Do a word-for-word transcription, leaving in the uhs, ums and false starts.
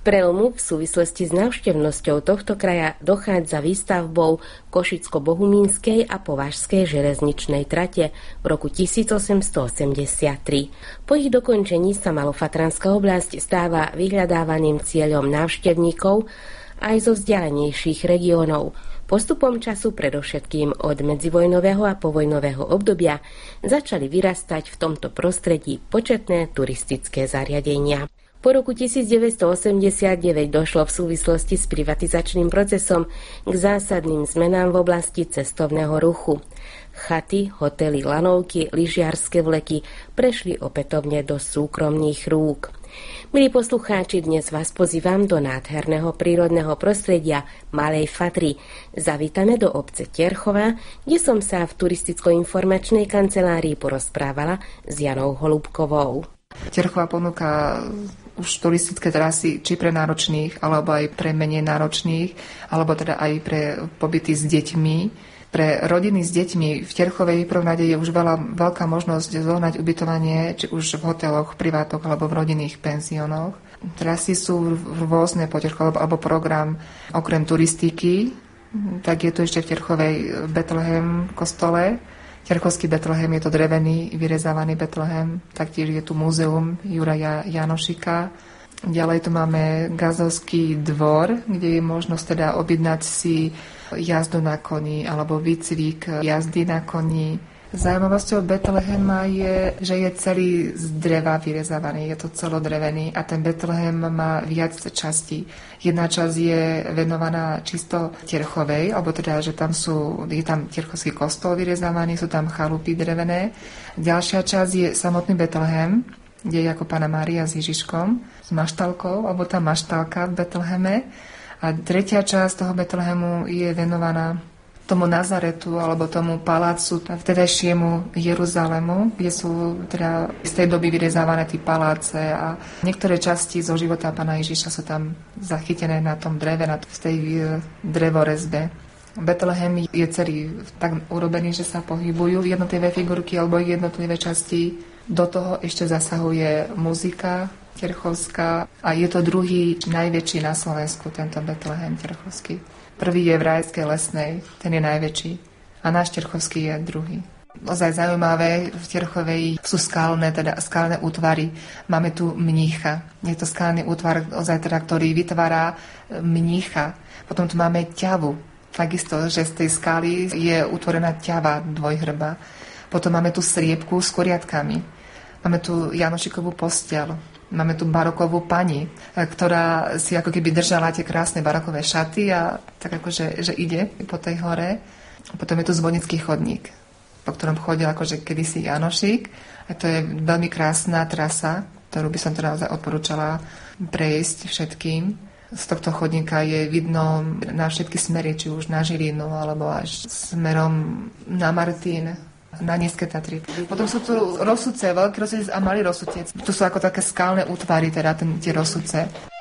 prelomu v súvislosti s návštevnosťou tohto kraja dochádza výstavbou Košicko-Bohumínskej a Považskej železničnej trate v roku tisícosemstoosemdesiattri. Po ich dokončení sa Malofatranská oblasť stáva vyhľadávaným cieľom návštevníkov aj zo vzdialenejších regiónov. Postupom času, predovšetkým od medzivojnového a povojnového obdobia, začali vyrastať v tomto prostredí početné turistické zariadenia. Po roku devätnásťstoosemdesiatdeväť došlo v súvislosti s privatizačným procesom k zásadným zmenám v oblasti cestovného ruchu. Chaty, hotely, lanovky, lyžiarske vleky prešli opätovne do súkromných rúk. Milí poslucháči, dnes vás pozývam do nádherného prírodného prostredia Malej Fatry. Zavítame do obce Terchova, kde som sa v turisticko-informačnej kancelárii porozprávala s Janou Holubkovou. Terchova ponúka už turistické trasy, či pre náročných, alebo aj pre menej náročných, alebo teda aj pre pobyty s deťmi. Pre rodiny s deťmi v Terchovej v prvom rade je už veľa, veľká možnosť zohnať ubytovanie, či už v hoteloch, privátoch, alebo v rodinných penziónoch. Trasy sú rôzne po Terchove, alebo program okrem turistiky, tak je tu ešte v Terchovej Betlehem kostole. Terchovský Betlehem je to drevený, vyrezávaný Betlehem. Taktiež je tu múzeum Juraja Janošika. Ďalej tu máme Gazovský dvor, kde je možnosť teda objednať si jazdu na koni alebo výcvik jazdy na koni. Zaujímavosťou Betlehema je, že je celý z dreva vyrezávaný, je to celodrevený a ten Betlehem má viac častí. Jedna časť je venovaná čisto Terchovej, alebo teda, že tam sú, je tam terchovský kostol vyrezávaný, sú tam chalupy drevené. Ďalšia časť je samotný Betlehem, kde je ako Panna Mária s Ježiškom, s maštalkou, alebo tá maštalka v Betleheme. A tretia časť toho Betlehemu je venovaná tomu Nazaretu alebo tomu palácu vtedajšiemu Jeruzalému, kde sú teda z tej doby vyrezávané tie paláce a niektoré časti zo života Pána Ježiša sú tam zachytené na tom dreve, na v tej drevorezbe. Betlehem je celý tak urobený, že sa pohybujú jednotlivé figurky alebo jednotlivé časti. Do toho ešte zasahuje muzika terchovská a je to druhý najväčší na Slovensku, tento Betlehem terchovský. Prvý je v Rajskej Lesnej, ten je najväčší. A náš terchovský je druhý. Ozaj zaujímavé, v Terchovej sú skalné, teda skalné útvary. Máme tu mnícha. Je to skalný útvar, ozaj teda, ktorý vytvára mnícha. Potom tu máme ťavu. Takisto, že z tej skaly je utvorená ťava dvojhrba. Potom máme tu sriepku s kuriatkami. Máme tu Janošikovú posteľ. Máme tu barokovú pani, ktorá si ako keby držala tie krásne barokové šaty a tak akože že ide po tej hore. A potom je tu zvonický chodník, po ktorom chodil akože kedysi Janošik. A to je veľmi krásna trasa, ktorú by som teda naozaj odporúčala prejsť všetkým. Z tohto chodníka je vidno na všetky smery, či už na Žilinu, alebo až smerom na Martin, na Nízke Tatry. Potom sú tu Rosúce, veľký Rosúcec a malý Rosúcec. To sú ako také skalné útvary, teda ten, tie Rosúce.